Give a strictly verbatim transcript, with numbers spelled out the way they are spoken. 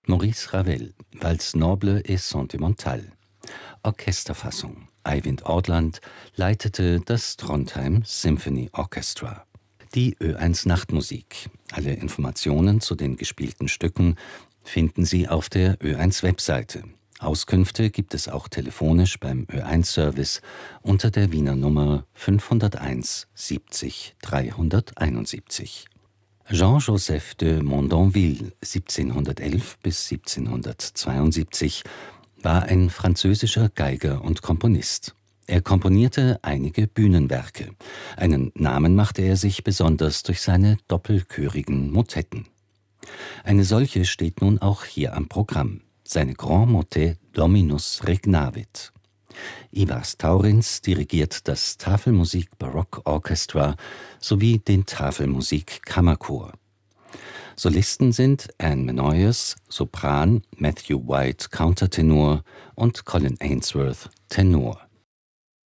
Maurice Ravel, Valse noble et sentimentale. Orchesterfassung. Eivind Ortland leitete das Trondheim Symphony Orchestra. Die Ö eins Nachtmusik. Alle Informationen zu den gespielten Stücken finden Sie auf der Ö eins Webseite. Auskünfte gibt es auch telefonisch beim Ö eins Service unter der Wiener Nummer fünfhunderteins siebzig dreihunderteinundsiebzig. Jean-Joseph de Mondonville, siebzehnhundertelf bis siebzehnhundertzweiundsiebzig, war ein französischer Geiger und Komponist. Er komponierte einige Bühnenwerke. Einen Namen machte er sich besonders durch seine doppelchörigen Motetten. Eine solche steht nun auch hier am Programm. Seine Grand Motet Dominus Regnavit. Ivars Taurins dirigiert das Tafelmusik Baroque Orchestra sowie den Tafelmusik Kammerchor. Solisten sind Anne Menoyes, Sopran, Matthew White, Countertenor und Colin Ainsworth, Tenor.